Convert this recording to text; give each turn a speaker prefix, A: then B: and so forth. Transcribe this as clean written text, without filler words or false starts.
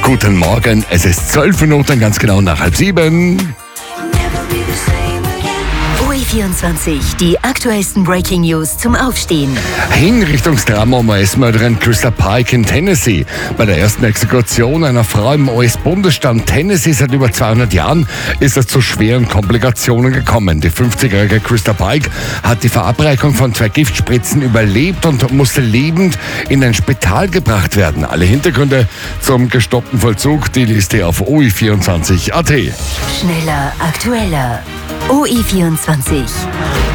A: Guten Morgen, es ist 12 Minuten, ganz genau nach 6:30.
B: OE24, die aktuellsten Breaking News zum Aufstehen.
A: Hinrichtungsdrama um US-Mörderin Krista Pike in Tennessee. Bei der ersten Exekution einer Frau im US-Bundesstaat Tennessee seit über 200 Jahren ist es zu schweren Komplikationen gekommen. Die 50-jährige Krista Pike hat die Verabreichung von 2 Giftspritzen überlebt und musste lebend in ein Spital gebracht werden. Alle Hintergründe zum gestoppten Vollzug, die liest ihr auf OE24.at.
B: Schneller, aktueller. OE24.